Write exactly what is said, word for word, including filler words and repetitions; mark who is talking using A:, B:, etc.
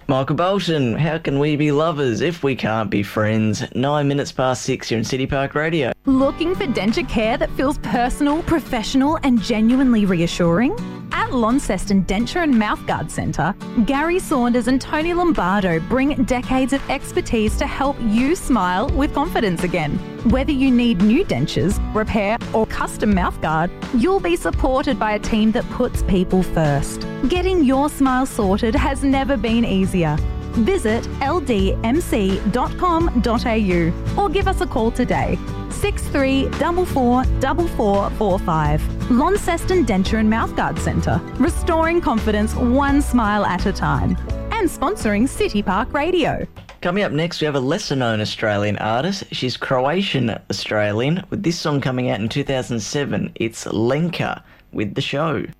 A: Michael Bolton, how can we be lovers if we can't be friends? Nine minutes past six here in City Park Radio.
B: Looking for denture care that feels personal, professional and genuinely reassuring? At Launceston Denture and Mouthguard Centre, Gary Saunders and Tony Lombardo bring decades of expertise to help you smile with confidence again. Whether you need new dentures, repair or custom mouthguard, you'll be supported by a team that puts people first. Getting your smile sorted has never been easier. Visit l d m c dot com dot a u or give us a call today. six three four four four four four five. Launceston Denture and Mouthguard Centre, restoring confidence one smile at a time. And sponsoring City Park Radio.
A: Coming up next, we have a lesser-known Australian artist. She's Croatian-Australian, with this song coming out in two thousand seven. It's Lenka with The Show.